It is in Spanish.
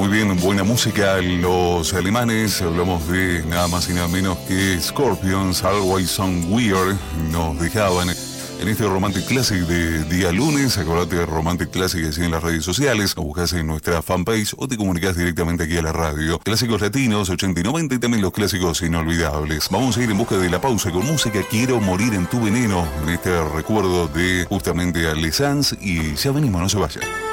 Muy bien, buena música. Los alemanes, hablamos de nada más y nada menos que Scorpions, Always Sound Weird, nos dejaban en este Romantic Classic de día lunes. Acordate de Romantic Classic así en las redes sociales, lo buscas en nuestra fanpage o te comunicas directamente aquí a la radio. Clásicos latinos, 80 y 90 y también los clásicos inolvidables. Vamos a ir en busca de la pausa con música Quiero morir en tu veneno, en este recuerdo de justamente a Les Sans, y ya venimos, no se vayan.